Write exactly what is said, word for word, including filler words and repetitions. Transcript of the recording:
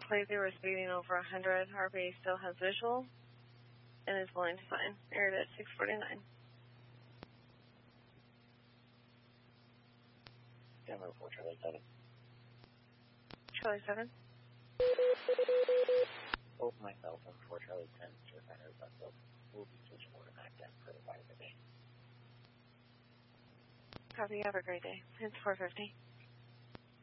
Flight zero speeding over one hundred. R B still has visual and is willing to sign. Aired at six forty-nine. Denver four Charlie seven. Charlie seven. Both myself and four Charlie ten to refinery Buckville will be switching over to Mac ten for the flight of the day. Copy. Have a great day. It's four fifty.